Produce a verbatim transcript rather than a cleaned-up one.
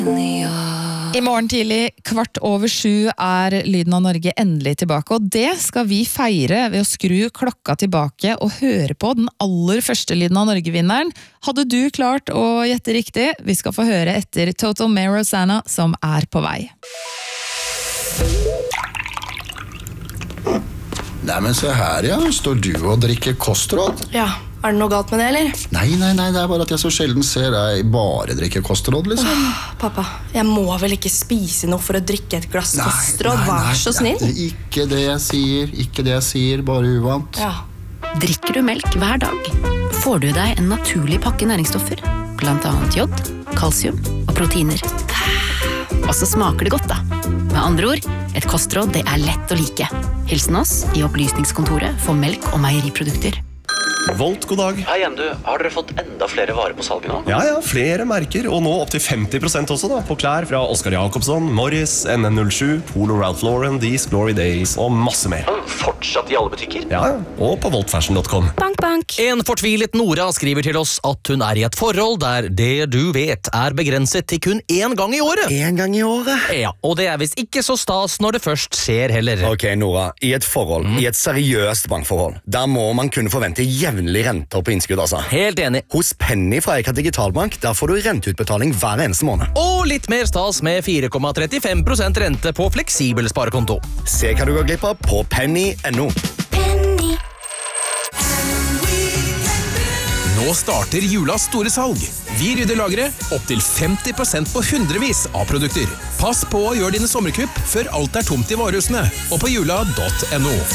I morgen tidlig, kvart over sju, er Lyden av Norge endelig tilbake, og det skal vi feire ved å skru klokka tilbake og høre på den aller første Lyden av Norge-vinneren. Hadde du klart å gjette riktig? Vi skal få høre etter Total med Rosanna, som er på vei. Nei, men se her, ja. Står du og drikker kostråd? Ja, er det noe galt med det, eller? Nei, nei, nei, det er bare at jeg så sjelden ser deg bare drikke kostråd, liksom. Åh, pappa, jeg må vel ikke spise noe for å drikke et glass kostråd, vær så snill. Nei, ikke det jeg sier, ikke det jeg sier, bare uvant. Ja. Drikker du melk hver dag, får du deg en naturlig pakke næringsstoffer, blant annet jod, kalsium og proteiner. Og så smaker det godt da. Med andre ord, et kostråd det er lett å like. Hilsen oss i opplysningskontoret for melk og meieriprodukter. Volt, god dag. Hei igjen du, har dere fått enda flere varer på salget nå? Ja, ja, flere merker, og nå opp til femti prosent også da, på klær fra Oscar Jacobsson, Morris, N N null sju, Polo Ralph Lauren, These Glory Days og masse mer. Fortsatt i alle butikker? Ja, og på volt fashion dot com. Bank, bank. En fortvilet Nora skriver til oss at hun er i et forhold der det du vet er begrenset til kun én gang i året. En gang i året? Ja, og det er visst ikke så stas når det først skjer heller. Ok, Nora, i et forhold, mm. i et seriøst bankforhold, der må man kunne forvente jevnlig renter på innskudd, altså. Helt enig. Hos Penny fra Eika Digitalbank, der får du renteutbetaling hver eneste måned. Og litt mer stas med fire komma trettifem prosent rente på fleksibel sparekonto. Se hva du går glipp av på penny punktum no. Penny. Nå starter julas store salg. Vi rydder lageret opp til femti prosent på hundrevis av produkter. Pass på å gjøre dine sommerkupp før alt er tomt i varehusene, og på jula punktum no.